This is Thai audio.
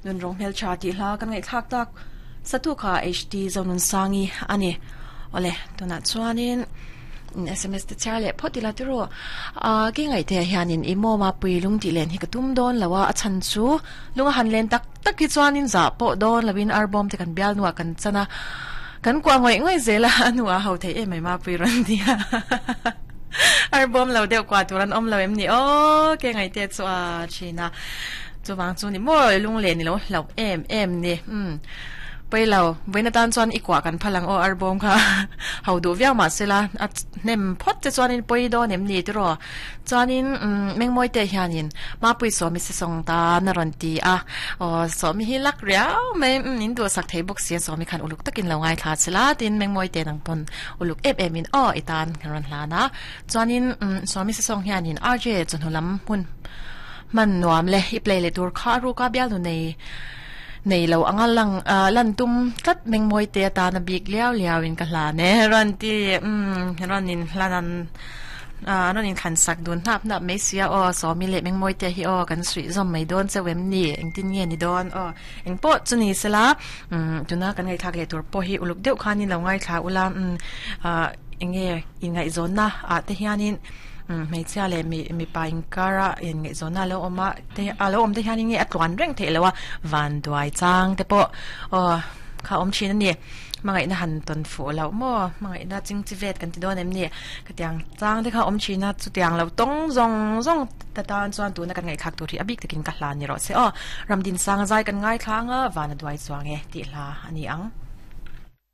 nun rong mel cha ti hla kan ngai thak tak satu kha HD zonun sangi ani ole tuna chuanin SMS te charle photila tiro ki ngai the hianin imo ma puilung ti len hi ka tum don lawa a chan chu lunga han len tak tak ki chuanin za po don lawin album te kan bial nuwa kan chana kan kwa ngoi zela anuwa ho the e mai ma puiron dia album lo deuh kwa turan om lo em ni o ke ngai te chua china chu wang chu ni mo lung le ni lo em niไปเราเวนตันจวนอีกว่ากันพลังอัลบั้มค่ะเขาดูวิ่งมาเสละเนมพอดจะจวนินไปโดนเนมนี่ตัวจวนินเมงมวยเตะยันินมาไปสวมิสสงตานรันตีสวมิฮิลักเรียวไม่นินตัวสักเทบุกเสียสวมิคันอุลุกตะกินเราไงทาเสละดินเมงมวยเตะนังปนอุลุกเอมินอีตานกันรันลานะจวนินสวมิสสงยันินเจจนหัวลำหุ่นมันหนวมเลยอีเปลเลยตัวข้ารู้ก็เบี้ยดูในเราอังลังลันตุมตัดเมงมวยเตะตาหน้าบิกเลี้ยวอินกันลาเนี่ยรันที่รันนินลานันรันนินขันสักโดนนับไม่เสียสอมีเละเมงมวยเตะที่กันสุดจอมไม่โดนเซเวมนี่เองตินเงี้ยนี่โดนเองโปะจุนี่เสละจุน่ากันไงทักเลยตัวโปะฮีอุลุกเดียวขานี่เราไงทักอุลามเองไงโซนนะเตะยานินไม่ใช่เลยมีไปอิงการะอย่างเงี้ยโซน่าแล้วมาแต่แล้วแต่ยันยังเงี้ยอัดวันเร่งเทเลยว่าวันด้วยจังแต่พอข้าชินนี่มาไงนะหันตอนฝูแล้วมาไงนะจิงจิเวตกันที่โดนเนี่ยก็ยังจังที่ข้าชินนะสุดยังเราต้องซงแต่ตอนส่วนตัวนักกันไงคักตัวที่อบิกตะกินกัลลานี่รอเสียรำดินสร้างใจกันง่ายครั้งวันด้วยจังเงี้ยตีลาอันนี้อัง